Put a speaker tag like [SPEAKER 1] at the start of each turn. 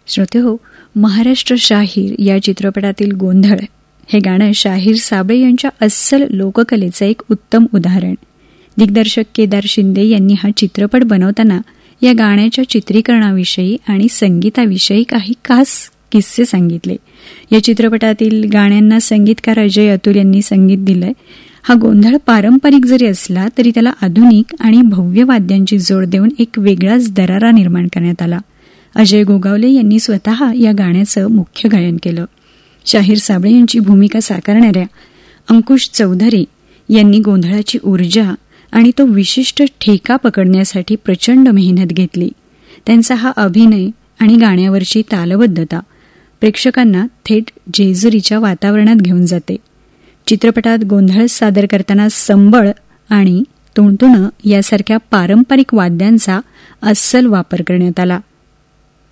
[SPEAKER 1] श्रोतेहो, महाराष्ट्र शाहीर या चित्रपटातील गोंधळ हे गाणं शाहीर साबळे यांच्या अस्सल लोककलेचं एक उत्तम उदाहरण. दिग्दर्शक केदार शिंदे यांनी हा चित्रपट बनवताना या गाण्याच्या चित्रीकरणाविषयी आणि संगीताविषयी काही खास किस्से सांगितले. या चित्रपटातील गाण्यांना संगीतकार अजय अतुल यांनी संगीत दिलंय. हा गोंधळ पारंपरिक जरी असला तरी त्याला आधुनिक आणि भव्य वाद्यांची जोड देऊन एक वेगळाच दरारा निर्माण करण्यात आला. अजय गोगावले यांनी स्वतः या गाण्याचं मुख्य गायन केलं. शाहीर साबळे यांची भूमिका साकारणाऱ्या अंकुश चौधरी यांनी गोंधळाची ऊर्जा आणि तो विशिष्ट ठेका पकडण्यासाठी प्रचंड मेहनत घेतली. त्यांचा हा अभिनय आणि गाण्यावरची तालबद्धता प्रेक्षकांना थेट जेजुरीच्या वातावरणात घेऊन जाते. चित्रपटात गोंधळ सादर करताना संबळ आणि तुणतुणं यासारख्या पारंपरिक वाद्यांचा अस्सल वापर करण्यात आला.